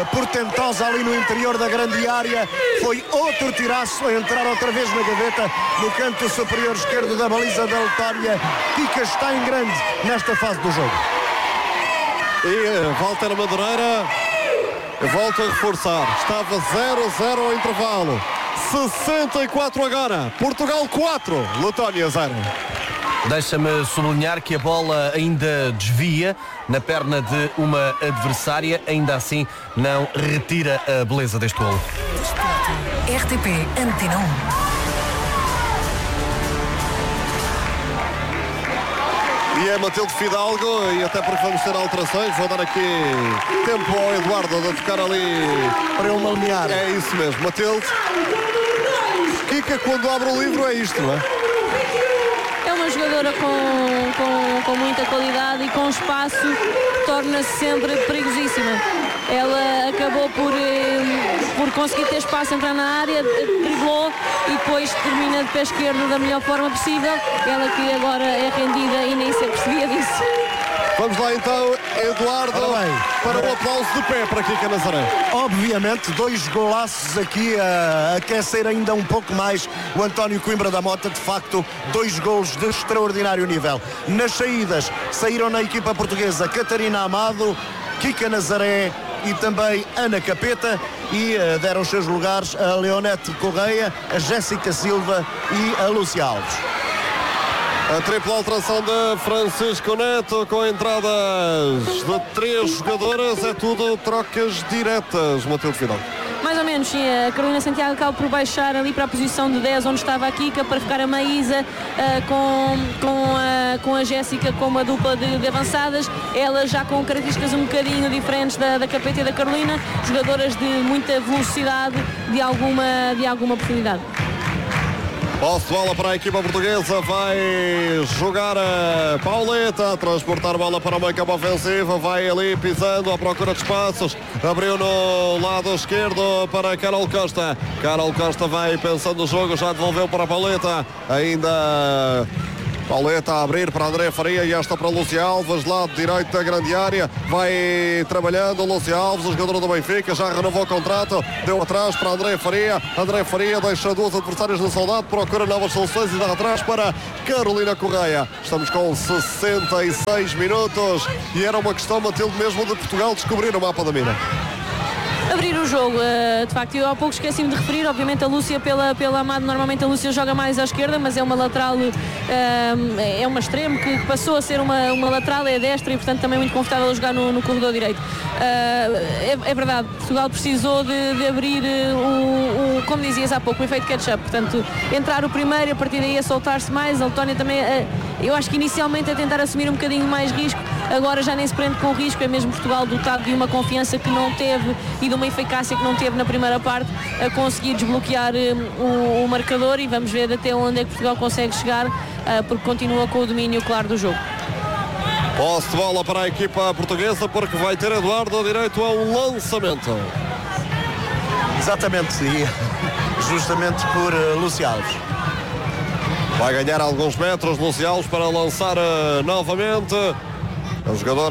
portentosa ali no interior da grande área. Foi outro tiraço a entrar outra vez na gaveta no canto superior esquerdo da baliza da Letónia. Kika está em grande nesta fase do jogo. E Walter Madureira volta a reforçar. Estava 0-0 ao intervalo. 64 agora. Portugal 4, Letónia 0. Deixa-me sublinhar que a bola ainda desvia na perna de uma adversária, ainda assim não retira a beleza deste golo. RTP Antena 1. E é Matilde Fidalgo, e até porque vamos ter alterações, vou dar aqui tempo ao Eduardo de tocar ali para ele alinhar. É isso mesmo, Matilde. Kika, quando abre o livro, é isto, não é? É uma jogadora com muita qualidade e com espaço, torna-se sempre perigosíssima. Ela acabou por conseguir ter espaço, entrar na área, driblou e depois termina de pé esquerdo da melhor forma possível. Ela que agora é rendida e nem se apercebia disso. Vamos lá então, Eduardo, para o aplauso de pé para Kika Nazaré. Obviamente, 2 golaços aqui a aquecer ainda um pouco mais o António Coimbra da Mota. De facto, 2 golos de extraordinário nível. Nas saídas, saíram na equipa portuguesa Catarina Amado, Kika Nazaré e também Ana Capeta, e deram os seus lugares a Leonete Correia, a Jéssica Silva e a Lúcia Alves. A tripla alteração de Francisco Neto, com entradas de 3 jogadoras, é tudo trocas diretas, Matilde Fidalgo. Mais ou menos, sim. A Carolina Santiago acaba por baixar ali para a posição de 10, onde estava a Kika, para ficar a Maísa com a Jéssica como a dupla de avançadas. Elas já com características um bocadinho diferentes da Capeta e da Carolina, jogadoras de muita velocidade, de alguma profundidade. Posse de bola para a equipa portuguesa, vai jogar a Pauleta, transportar a bola para o meio campo ofensivo, vai ali pisando à procura de espaços, abriu no lado esquerdo para Carol Costa. Carol Costa vai pensando o jogo, já devolveu para a Pauleta, ainda Pauleta a abrir para André Faria e esta para Lúcia Alves, lado direito da grande área, vai trabalhando Lúcia Alves, o jogador do Benfica, já renovou o contrato, deu atrás para André Faria deixa 2 adversários no soldado, procura novas soluções e dá atrás para Carolina Correia. Estamos com 66 minutos e era uma questão, Matilde, mesmo de Portugal descobrir o mapa da mina. Abrir o jogo, de facto, eu há pouco esqueci-me de referir, obviamente a Lúcia pela Amado, normalmente a Lúcia joga mais à esquerda, mas é uma lateral, é uma extremo que passou a ser uma lateral, é destra e portanto também muito confortável a jogar no corredor direito. É verdade, Portugal precisou de abrir como dizias há pouco, o efeito catch-up, portanto entrar o primeiro, a partir daí a soltar-se mais, a Letónia também, eu acho que inicialmente a tentar assumir um bocadinho mais risco, agora já nem se prende com risco, é mesmo Portugal dotado de uma confiança que não teve e de uma eficácia que não teve na primeira parte, a conseguir desbloquear o marcador, e vamos ver até onde é que Portugal consegue chegar, porque continua com o domínio claro do jogo. Posse de bola para a equipa portuguesa, porque vai ter Eduardo direito a um lançamento. Exatamente, e justamente por Lúcia Alves. Vai ganhar alguns metros Lúcia Alves para lançar novamente. A jogadora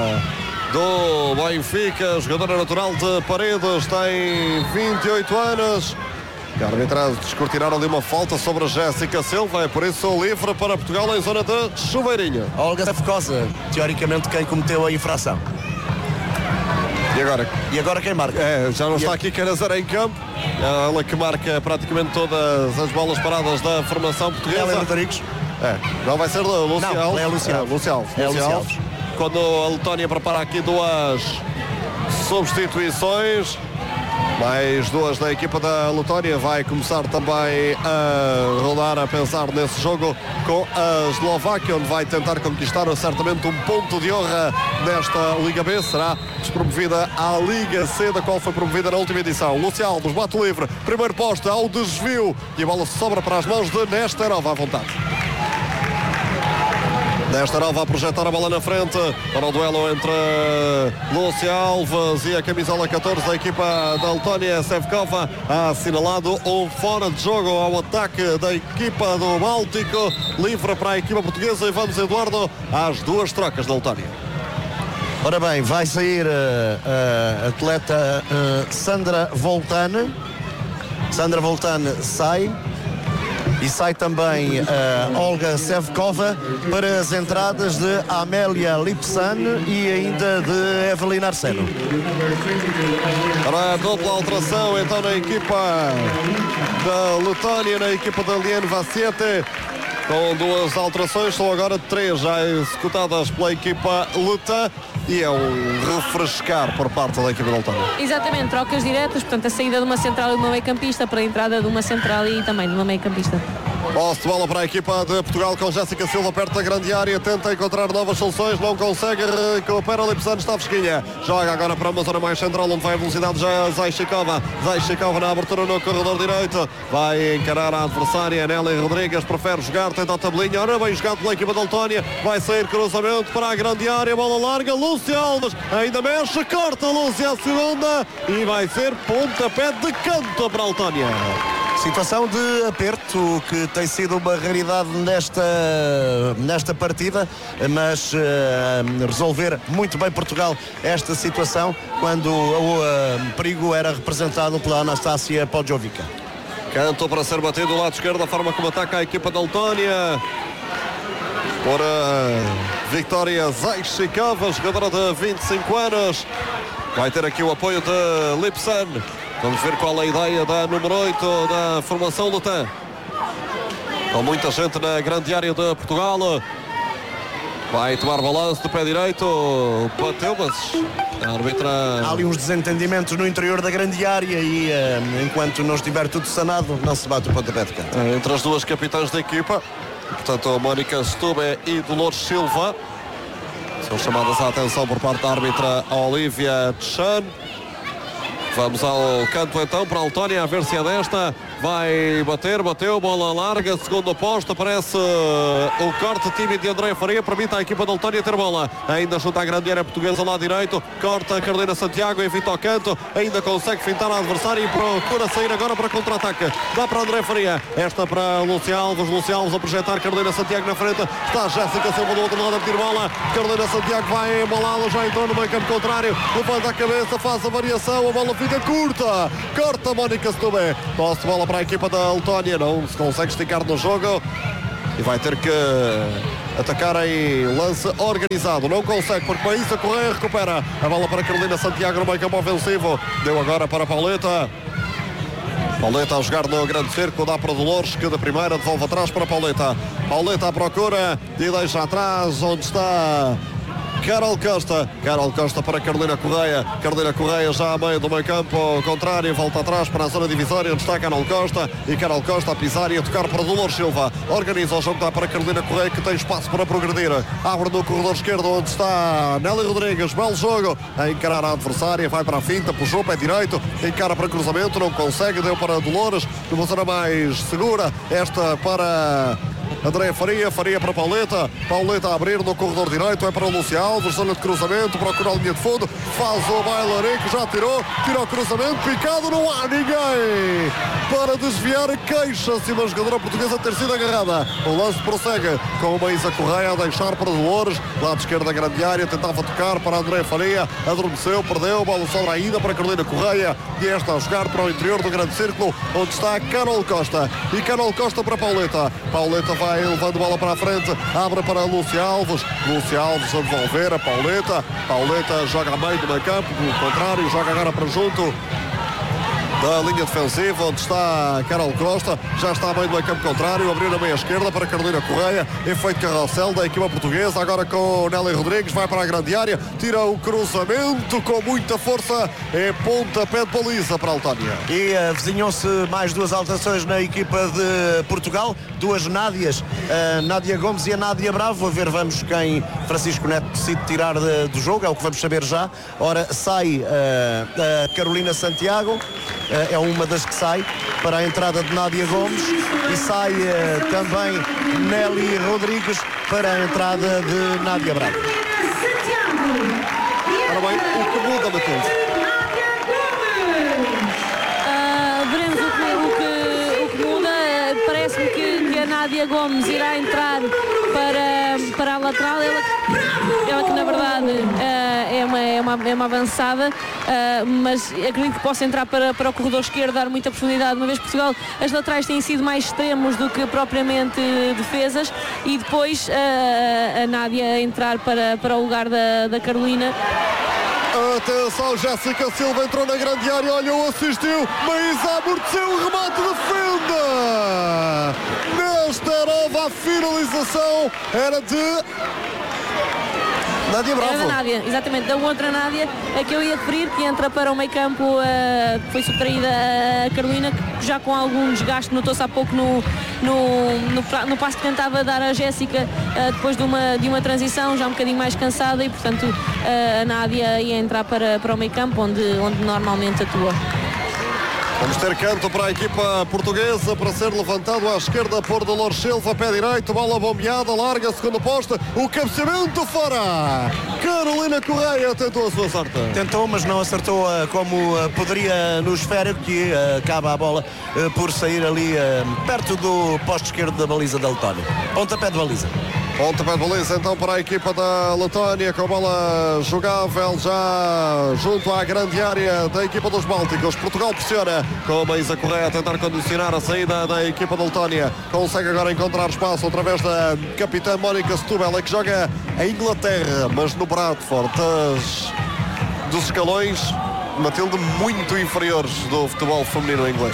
do Benfica, jogadora natural de Paredes, tem 28 anos. A arbitragem descortinaram ali uma falta sobre a Jéssica Silva, é por isso livre para Portugal em zona de chuveirinho. Olga Safcosa, teoricamente quem cometeu a infração. E agora quem marca? Já não está aqui Canazaré em campo. Ela que marca praticamente todas as bolas paradas da formação portuguesa. Ela é Rodrigues. Não vai ser Lúcia Alves. Não, é Lúcia Alves. Lúcia Alves. Quando a Letónia prepara aqui 2 substituições, mais 2 da equipa da Letónia, vai começar também a rodar, a pensar nesse jogo com a Eslováquia, onde vai tentar conquistar certamente um ponto de honra nesta Liga B. Será despromovida à Liga C, da qual foi promovida na última edição. Lúcia Alves bate livre, primeiro poste ao desvio e a bola sobra para as mãos de Nesterova à vontade. Nesterova a projetar a bola na frente para o duelo entre Lúcia Alves e a camisola 14 da equipa da Letónia. Sevkova ha assinalado um fora de jogo ao ataque da equipa do Báltico, livre para a equipa portuguesa, e vamos, Eduardo, às 2 trocas da Letónia. Ora bem, vai sair a atleta Sandra Voltane. Sandra Voltane sai. E sai também Olga Sevkova para as entradas de Amélia Lipsan e ainda de Evelina Arseno. Para a dupla alteração então na equipa da Letónia, na equipa da Liane Vassiete, com 2 alterações, são agora 3 já executadas pela equipa letã. E é um refrescar por parte da equipa da Letónia. Exatamente, trocas diretas, portanto a saída de uma central e de uma meio-campista para a entrada de uma central e também de uma meio-campista. Posse de bola para a equipa de Portugal com Jéssica Silva perto da grande área, tenta encontrar novas soluções, não consegue, recupera Lipsan, está fresquinha, joga agora para uma zona mais central onde vai a velocidade já Zaishikova na abertura no corredor direito, vai encarar a adversária, Nelly Rodrigues prefere jogar, tenta a tabelinha, ora bem jogado pela equipa da Letónia, vai sair cruzamento para a grande área, bola larga, Lúcia Alves ainda mexe, corta Lúcia a segunda e vai ser pontapé de canto para a Letónia. Situação de aperto que tem sido uma raridade nesta partida, mas resolver muito bem Portugal esta situação quando o perigo era representado pela Anastácia Podjovica. Canto para ser batido do lado esquerdo, a forma como ataca a equipa da Letónia. Por Victoria Zaishikova, jogadora de 25 anos. Vai ter aqui o apoio de Lipsan. Vamos ver qual é a ideia da número 8 da formação letã. Com muita gente na grande área de Portugal. Vai tomar balanço do pé direito. Bateu, mas a arbitra... Há ali uns desentendimentos no interior da grande área e enquanto não estiver tudo sanado, não se bate o pontapé de canto. Entre as duas capitãs da equipa, portanto, Mónica Stube e Dolores Silva. São chamadas à atenção por parte da árbitra Olivia Chan. Vamos ao canto então para a Letónia, a ver se é desta. Vai bater, bateu, bola larga, segundo posto, aparece o corte tímido de André Faria, permite à equipa da Letónia ter bola. Ainda chuta a grande área portuguesa lá direito, corta a Carolina Santiago, evita o canto, ainda consegue fintar a adversária e procura sair agora para contra-ataque. Dá para André Faria, esta para Lúcia Alves a projetar Carolina Santiago na frente, está Jéssica Silva do outro lado a pedir bola, Carolina Santiago vai embalá-la, já entrou no meio campo contrário, levanta a cabeça, faz a variação, a bola fica curta, corta Mónica Stube, posse de bola para a equipa da Letónia, não se consegue esticar no jogo e vai ter que atacar em lance organizado, não consegue porque Maísa Correia recupera a bola para Carolina Santiago no meio campo ofensivo, deu agora para Pauleta a jogar no grande cerco, dá para Dolores que da primeira devolve atrás para Pauleta à procura e deixa atrás onde está Carol Costa para Carolina Correia já a meio do meio campo contrário, volta atrás para a zona divisória onde está Carol Costa a pisar e a tocar para Dolores Silva, organiza o jogo, dá para Carolina Correia que tem espaço para progredir, abre no corredor esquerdo onde está Nelly Rodrigues, belo jogo, a encarar a adversária, vai para a finta, puxou pé direito, encara para cruzamento, não consegue, deu para Dolores, numa zona mais segura, esta para Andréa Faria para Pauleta a abrir no corredor direito, é para o Lúcia Alves, zona de cruzamento, procura a linha de fundo, faz o bailarico, já tira o cruzamento, picado, não há ninguém para desviar, queixa-se uma jogadora portuguesa ter sido agarrada. O lance prossegue com uma Maísa Correia a deixar para Dolores, lado esquerdo da grande área, tentava tocar para Andréa Faria, adormeceu, perdeu, bola sobra ainda para Carolina Correia e esta a jogar para o interior do grande círculo, onde está Carol Costa para Pauleta vai levando bola para a frente, abre para Lúcia Alves a devolver a Pauleta joga a meio do meio campo, no contrário, joga agora para junto da linha defensiva, onde está Carol Costa, já está a meio do meio campo contrário, abriu na meia esquerda para Carolina Correia, efeito carrossel da equipa portuguesa, agora com Nelly Rodrigues, vai para a grande área, tira o cruzamento com muita força, é pontapé de baliza para a Letónia. E avizinham-se mais 2 alterações na equipa de Portugal, 2 Nádias, a Nádia Gomes e a Nádia Bravo, a ver, vamos quem Francisco Neto decide tirar do jogo, é o que vamos saber já. Ora, sai a Carolina Santiago, é uma das que sai para a entrada de Nádia Gomes e sai também Nelly Rodrigues para a entrada de Nádia Bravo. Ora bem, o que muda, Matheus? Veremos o que muda. Parece-me que a Nádia Gomes irá entrar para para a lateral, ela que na verdade é uma avançada, mas acredito que possa entrar para o corredor esquerdo, dar muita profundidade, uma vez que Portugal, as laterais têm sido mais extremos do que propriamente defesas, e depois a Nádia entrar para o lugar da Carolina. Atenção, Jéssica Silva entrou na grande área, olhou, assistiu, Maísa amorteceu o remate, defenda! Nesta nova a finalização era de Nádia Bravo. Era da Nádia, exatamente, da outra Nádia, a que eu ia referir, que entra para o meio campo, foi subtraída a Carolina, que já com algum desgaste, notou-se há pouco no passo que tentava dar a Jéssica, depois de uma transição, já um bocadinho mais cansada, e portanto a Nádia ia entrar para o meio campo, onde normalmente atua. Vamos ter canto para a equipa portuguesa para ser levantado à esquerda por Dolores Silva, pé direito, bola bombeada, larga, segundo poste, o cabeceamento fora. Carolina Correia tentou a sua sorte. Tentou, mas não acertou como poderia no esférico, que acaba a bola por sair ali perto do poste esquerdo da baliza da Letónia. Pontapé de baliza. Pontapé de baliza então para a equipa da Letónia, com a bola jogável já junto à grande área da equipa dos Bálticos. Portugal pressiona com a Maísa Correia a tentar condicionar a saída da equipa da Letónia. Consegue agora encontrar espaço através da capitã Mónica Setúbal, que joga em Inglaterra, mas no Bradford, dos escalões, Matilde, muito inferiores do futebol feminino inglês.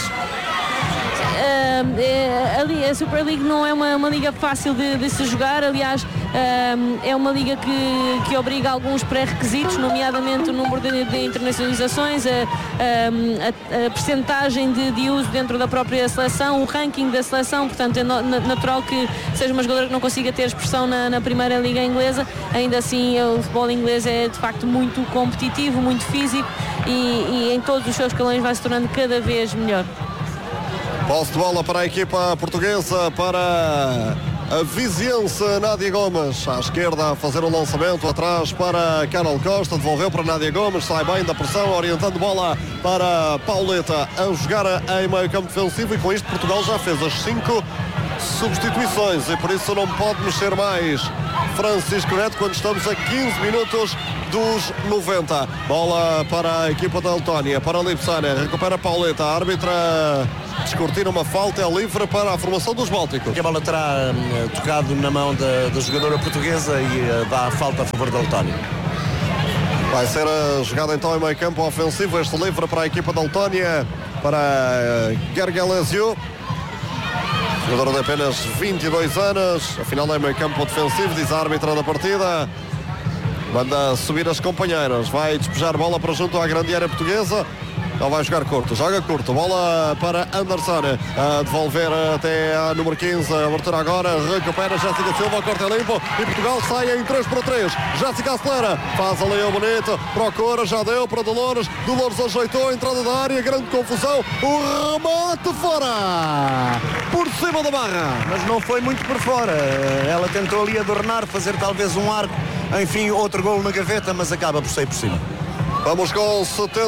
A Super League não é uma liga fácil de se jogar, aliás é uma liga que obriga alguns pré-requisitos, nomeadamente o número de internacionalizações, a percentagem de uso dentro da própria seleção, o ranking da seleção, portanto é natural que seja uma jogadora que não consiga ter expressão na primeira liga inglesa. Ainda assim o futebol inglês é de facto muito competitivo, muito físico, e em todos os seus escalões vai se tornando cada vez melhor. Posse de bola para a equipa portuguesa, para a viziense Nádia Gomes, à esquerda a fazer o lançamento, atrás para Carol Costa, devolveu para Nádia Gomes, sai bem da pressão, orientando bola para Pauleta a jogar em meio campo defensivo, e com isto Portugal já fez as 5 substituições e por isso não pode mexer mais Francisco Neto quando estamos a 15 minutos dos 90. Bola para a equipa da Letónia, para Lipsana, recupera Pauleta, a árbitra descortina uma falta, é livre para a formação dos Bálticos. A bola terá tocado na mão da jogadora portuguesa e dá a falta a favor da Letónia. Vai ser a jogada então em meio campo ofensivo, este livre para a equipa da Letónia, para Gergelesiu, jogadora de apenas 22 anos, afinal é meio campo defensivo, diz a árbitra da partida. Manda subir as companheiras, vai despejar bola para junto à grande área portuguesa. Não vai jogar curto, joga curto, bola para Anderson, a devolver até a número 15, a abertura agora, recupera Jéssica Silva, corta limpo e Portugal sai em 3-3. Jéssica acelera, faz ali o bonito, procura, já deu para Dolores, Dolores ajeitou a entrada da área, grande confusão, o remate fora, por cima da barra. Mas não foi muito por fora, ela tentou ali adornar, fazer talvez um arco, enfim, outro golo na gaveta, mas acaba por sair por cima. Vamos com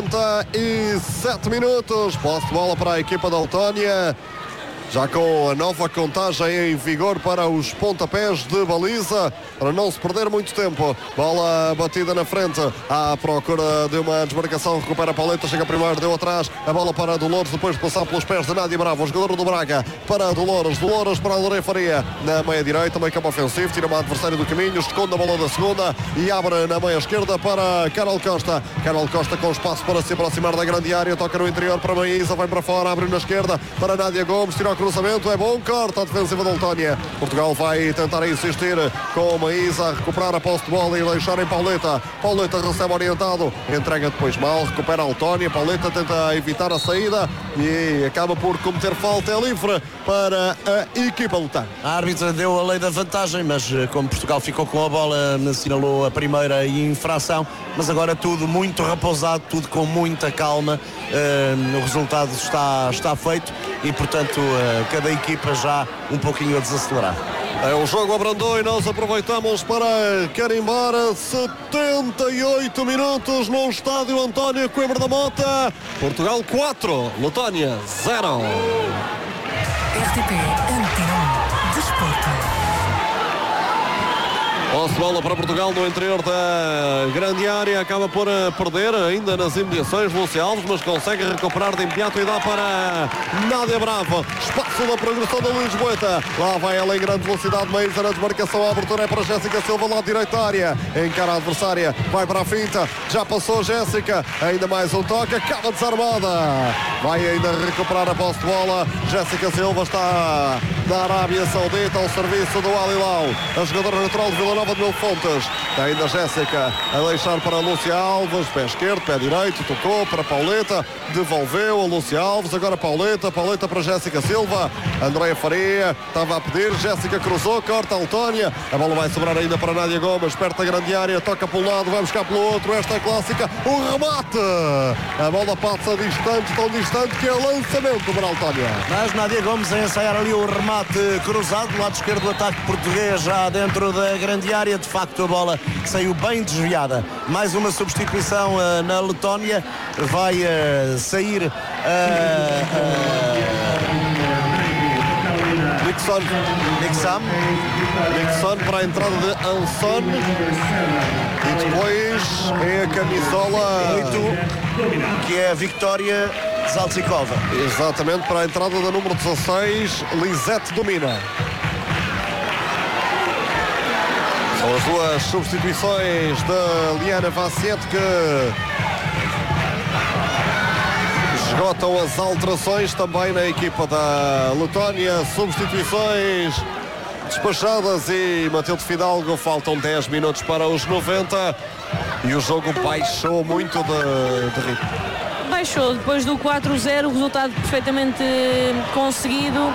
77 minutos. Posse de bola para a equipa da Letónia. Já com a nova contagem em vigor para os pontapés de baliza, para não se perder muito tempo. Bola batida na frente, à procura de uma desmarcação, recupera a Pauleta, chega primeiro, deu atrás, a bola para a Dolores, depois de passar pelos pés de Nádia Bravo, o jogador do Braga, para a Dolores para a Loré Faria, na meia direita, meio campo ofensivo, tira uma adversária do caminho, esconde a bola da segunda e abre na meia esquerda para Carol Costa. Carol Costa com espaço para se aproximar da grande área, toca no interior para Maísa, vai para fora, abre na esquerda para Nádia Gomes, tira o cruzamento, é bom, corta a defensiva da Letónia. Portugal vai tentar insistir com Maísa a recuperar a posse de bola e deixar em Pauleta. Pauleta recebe orientado, entrega depois mal, recupera a Letónia. Pauleta tenta evitar a saída e acaba por cometer falta, é livre para a equipa lutar. A árbitra deu a lei da vantagem, mas como Portugal ficou com a bola, assinalou a primeira infração, mas agora tudo muito repousado, tudo com muita calma. O resultado está feito e portanto cada equipa já um pouquinho a desacelerar. O jogo abrandou e nós aproveitamos para carimbar 78 minutos no estádio António Coimbra da Mota. Portugal 4, Letónia 0. RTP Antena 1 Desporto. Posse de bola para Portugal no interior da grande área. Acaba por perder ainda nas imediações Lúcia Alves, mas consegue recuperar de imediato e dá para Nádia Bravo. Espaço da progressão da Luís Boeta. Lá vai ela em grande velocidade. Maísa na desmarcação. A abertura é para Jéssica Silva, lado direito da área. Encara a adversária. Vai para a finta. Já passou Jéssica. Ainda mais um toque. Acaba desarmada. Vai ainda recuperar a posse de bola. Jéssica Silva está na Arábia Saudita ao serviço do Al Hilal. A jogadora natural de Vila Nova de Mil Fontes. Está ainda Jéssica a deixar para a Lúcia Alves. Pé esquerdo, pé direito. Tocou para Pauleta. Devolveu a Lúcia Alves. Agora Pauleta. Pauleta para Jéssica Silva. Andréia Faria estava a pedir. Jéssica cruzou. Corta a Letónia. A bola vai sobrar ainda para Nádia Gomes. Perto da grande área. Toca para um lado. Vai buscar pelo outro. Esta é clássica. O remate. A bola passa distante. Tão distante que é lançamento para a Letónia. Mas Nádia Gomes a ensaiar ali o remate cruzado. Do lado esquerdo do ataque português. Já dentro da grande área. De facto a bola saiu bem desviada. Mais uma substituição na Letónia. Vai sair Nixon para a entrada de Anson. E depois é a camisola 8, que é a Victoria Zaltsikova. Exatamente, para a entrada da número 16, Lisette Domina. São as duas substituições da Liana Vassiette que esgotam as alterações também na equipa da Letónia. Substituições despachadas e Matilde Fidalgo. Faltam 10 minutos para os 90 e o jogo baixou muito de ritmo. Baixou depois do 4-0, o resultado perfeitamente conseguido.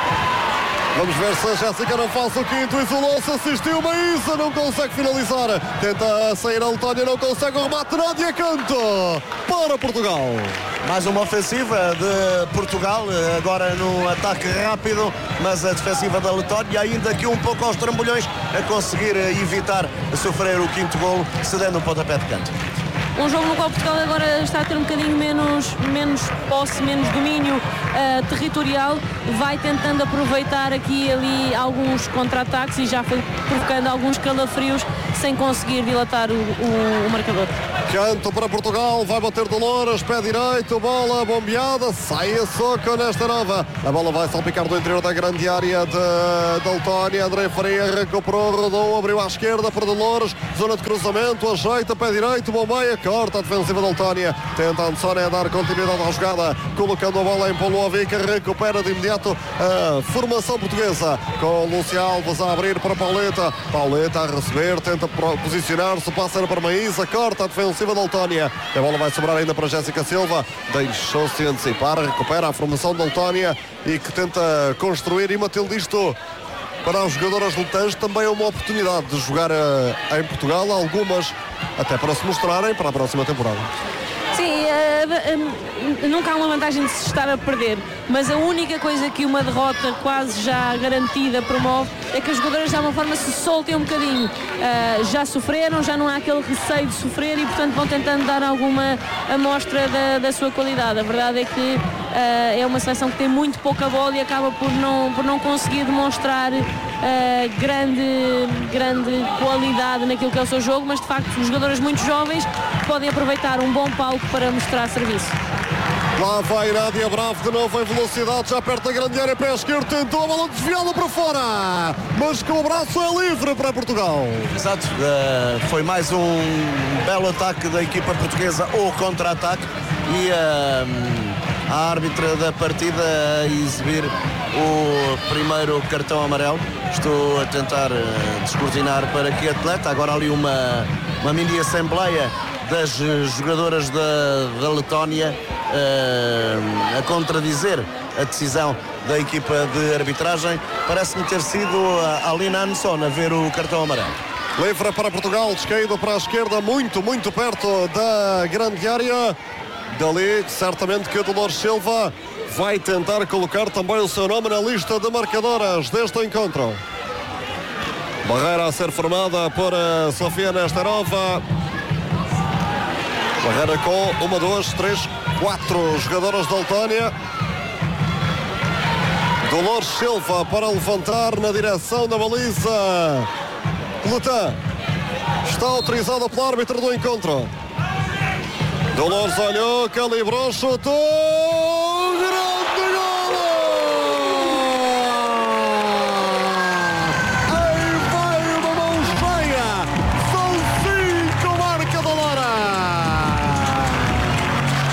Vamos ver se a Jéssica não faz o quinto. Isolou-se, assistiu Maísa, não consegue finalizar. Tenta sair a Letónia, não consegue o remate. Nádia Canto para Portugal. Mais uma ofensiva de Portugal, agora no ataque rápido, mas a defensiva da Letónia ainda que um pouco aos trambolhões a conseguir evitar sofrer o quinto golo, cedendo o pontapé de canto. Um jogo no qual Portugal agora está a ter um bocadinho menos posse, menos domínio territorial. Vai tentando aproveitar aqui e ali alguns contra-ataques e já foi provocando alguns calafrios sem conseguir dilatar o marcador. Canto para Portugal, vai bater Dolores, pé direito, bola bombeada, sai a soco nesta nova. A bola vai salpicar do interior da grande área de Letónia. André Faria recuperou, rodou, abriu à esquerda para Dolores, zona de cruzamento, ajeita, pé direito, bombeia, corta a defensiva da Letónia. Tenta Ansónia dar continuidade à jogada, colocando a bola em Polovic, recupera de imediato a formação portuguesa, com Lúcia Alves a abrir para Pauleta. Pauleta a receber, tenta posicionar-se, passa para Maísa, corta a defensiva da Letónia. A bola vai sobrar ainda para Jéssica Silva, deixou-se antecipar, recupera a formação da Letónia e que tenta construir. E Matilde, isto para os jogadores lutantes também é uma oportunidade de jogar em Portugal, algumas até para se mostrarem para a próxima temporada. Sim, nunca há uma vantagem de se estar a perder, mas a única coisa que uma derrota quase já garantida promove é que as jogadoras de alguma forma se soltem um bocadinho. Já sofreram, já não há aquele receio de sofrer e portanto vão tentando dar alguma amostra da sua qualidade. A verdade é que é uma seleção que tem muito pouca bola e acaba por não conseguir demonstrar grande qualidade naquilo que é o seu jogo, mas de facto os jogadores muito jovens podem aproveitar um bom palco para mostrar serviço. Lá vai Nádia Bravo de novo em velocidade, já perto da grande área, pé esquerdo, tentou a bola desviada para fora, mas com o braço é livre para Portugal. Exato, foi mais um belo ataque da equipa portuguesa, ou contra-ataque, e a árbitra da partida a exibir o primeiro cartão amarelo. Estou a tentar descortinar para que atleta, agora ali uma mini assembleia das jogadoras da Letónia a contradizer a decisão da equipa de arbitragem. Parece-me ter sido a Alina Anson a ver o cartão amarelo. Livre para Portugal, descaído para a esquerda, muito perto da grande área. Dali, certamente que o Dolores Silva vai tentar colocar também o seu nome na lista de marcadoras deste encontro. Barreira a ser formada por Sofia Nesterova. Barreira com 1, 2, 3, 4 jogadoras da Letónia. Dolores Silva para levantar na direção da baliza Letan está autorizado pelo árbitro do encontro. Dolores olhou, calibrou, chutou.